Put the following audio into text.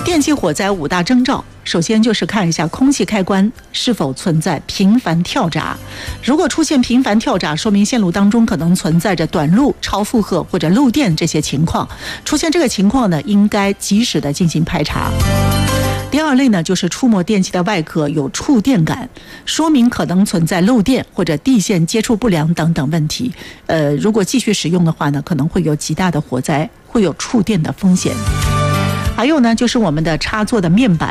电器火灾5大征兆，首先就是看一下空气开关是否存在频繁跳闸。如果出现频繁跳闸，说明线路当中可能存在着短路、超负荷或者漏电这些情况。出现这个情况呢，应该及时的进行排查。第二类呢，就是触摸电器的外壳有触电感，说明可能存在漏电或者地线接触不良等等问题。如果继续使用的话呢，可能会有极大的火灾，会有触电的风险。还有呢，就是我们的插座的面板